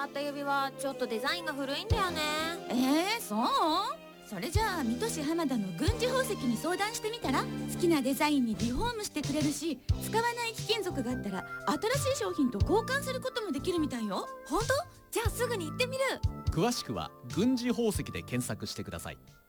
使った指輪ちょっとデザインが古いんだよね。 そう？それじゃあ水戸市浜田の軍事宝石に相談してみたら？好きなデザインにリフォームしてくれるし、使わない貴金属があったら新しい商品と交換することもできるみたいよ。 本当？じゃあすぐに行ってみる。 詳しくは軍事宝石で検索してください。